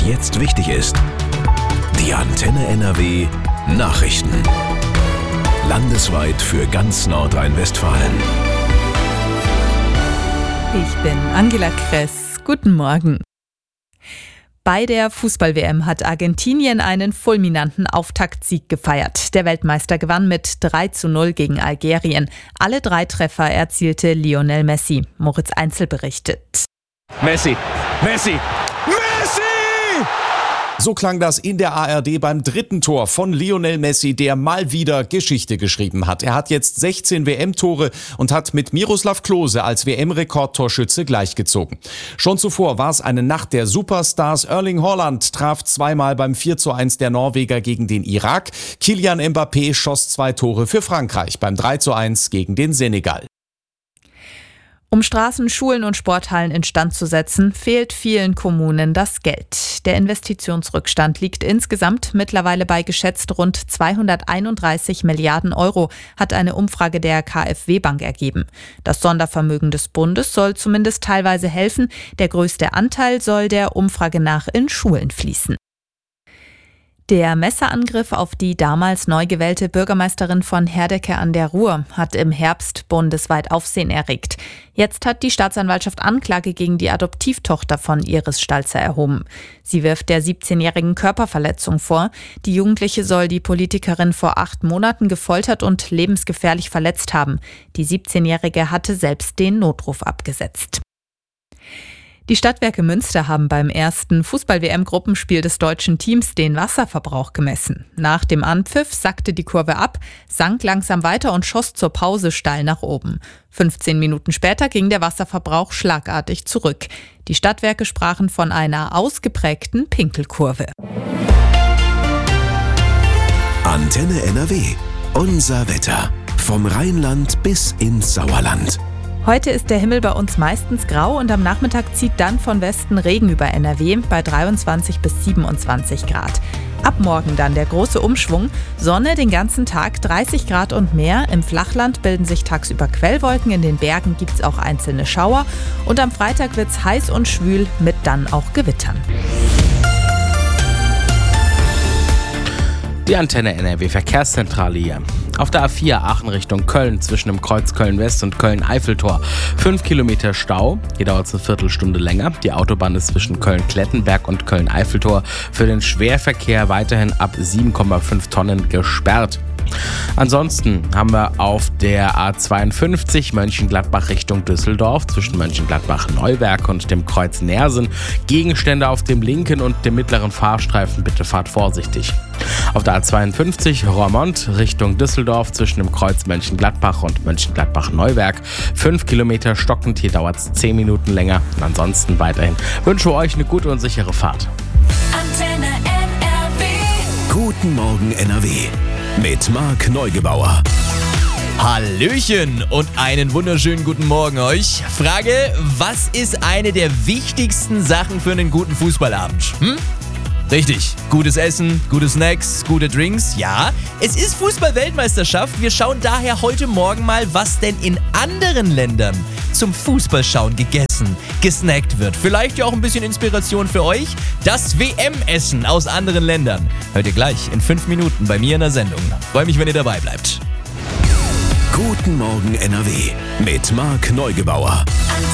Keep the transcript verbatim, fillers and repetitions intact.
jetzt wichtig ist. Die Antenne N R W Nachrichten. Landesweit für ganz Nordrhein-Westfalen. Ich bin Angela Kress. Guten Morgen. Bei der Fußball-W M hat Argentinien einen fulminanten Auftaktsieg gefeiert. Der Weltmeister gewann mit drei zu null gegen Algerien. Alle drei Treffer erzielte Lionel Messi. Moritz Einzel berichtet. Messi, Messi, Messi! So klang das in der A R D beim dritten Tor von Lionel Messi, der mal wieder Geschichte geschrieben hat. Er hat jetzt sechzehn W M-Tore und hat mit Miroslav Klose als W M-Rekordtorschütze gleichgezogen. Schon zuvor war es eine Nacht der Superstars. Erling Haaland traf zweimal beim vier zu eins der Norweger gegen den Irak. Kylian Mbappé schoss zwei Tore für Frankreich beim drei zu eins gegen den Senegal. Um Straßen, Schulen und Sporthallen instand zu setzen, fehlt vielen Kommunen das Geld. Der Investitionsrückstand liegt insgesamt mittlerweile bei geschätzt rund zweihunderteinunddreißig Milliarden Euro, hat eine Umfrage der KfW-Bank ergeben. Das Sondervermögen des Bundes soll zumindest teilweise helfen. Der größte Anteil soll der Umfrage nach in Schulen fließen. Der Messerangriff auf die damals neu gewählte Bürgermeisterin von Herdecke an der Ruhr hat im Herbst bundesweit Aufsehen erregt. Jetzt hat die Staatsanwaltschaft Anklage gegen die Adoptivtochter von Iris Stalzer erhoben. Sie wirft der siebzehnjährigen Körperverletzung vor. Die Jugendliche soll die Politikerin vor acht Monaten gefoltert und lebensgefährlich verletzt haben. Die siebzehnjährige hatte selbst den Notruf abgesetzt. Die Stadtwerke Münster haben beim ersten Fußball-W M-Gruppenspiel des deutschen Teams den Wasserverbrauch gemessen. Nach dem Anpfiff sackte die Kurve ab, sank langsam weiter und schoss zur Pause steil nach oben. fünfzehn Minuten später ging der Wasserverbrauch schlagartig zurück. Die Stadtwerke sprachen von einer ausgeprägten Pinkelkurve. Antenne N R W. Unser Wetter. Vom Rheinland bis ins Sauerland. Heute ist der Himmel bei uns meistens grau und am Nachmittag zieht dann von Westen Regen über N R W bei dreiundzwanzig bis siebenundzwanzig Grad. Ab morgen dann der große Umschwung. Sonne den ganzen Tag, dreißig Grad und mehr. Im Flachland bilden sich tagsüber Quellwolken, in den Bergen gibt es auch einzelne Schauer. Und am Freitag wird es heiß und schwül mit dann auch Gewittern. Die Antenne N R W Verkehrszentrale hier. Auf der A vier Aachen Richtung Köln zwischen dem Kreuz Köln-West und Köln-Eiffeltor. Fünf Kilometer Stau. Hier dauert es eine Viertelstunde länger. Die Autobahn ist zwischen Köln-Klettenberg und Köln-Eiffeltor für den Schwerverkehr weiterhin ab sieben Komma fünf Tonnen gesperrt. Ansonsten haben wir auf der A zweiundfünfzig Mönchengladbach Richtung Düsseldorf zwischen Mönchengladbach-Neuwerk und dem Kreuz Neersen Gegenstände auf dem linken und dem mittleren Fahrstreifen, bitte fahrt vorsichtig. Auf der A zweiundfünfzig Roermond Richtung Düsseldorf zwischen dem Kreuz Mönchengladbach und Mönchengladbach-Neuwerk fünf Kilometer stockend, hier dauert es zehn Minuten länger. Und ansonsten weiterhin wünsche ich euch eine gute und sichere Fahrt. Antenne N R W. Guten Morgen N R W. Mit Marc Neugebauer. Hallöchen und einen wunderschönen guten Morgen euch. Frage, was ist eine der wichtigsten Sachen für einen guten Fußballabend? Hm? Richtig, gutes Essen, gute Snacks, gute Drinks. Ja, es ist Fußball-Weltmeisterschaft. Wir schauen daher heute Morgen mal, was denn in anderen Ländern zum Fußballschauen gegessen, gesnackt wird. Vielleicht ja auch ein bisschen Inspiration für euch. Das W M-Essen aus anderen Ländern. Hört ihr gleich in fünf Minuten bei mir in der Sendung. Freue mich, wenn ihr dabei bleibt. Guten Morgen N R W. Mit Marc Neugebauer.